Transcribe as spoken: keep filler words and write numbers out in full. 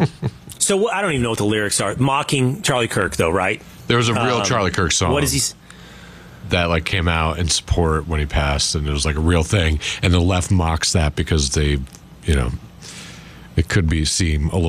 So I don't even know what the lyrics are. Mocking Charlie Kirk, though, right? There was a real Um, Charlie Kirk song. What is he? s- That like came out in support when he passed, and it was like a real thing. And the left mocks that because they, you know, it could be seem a little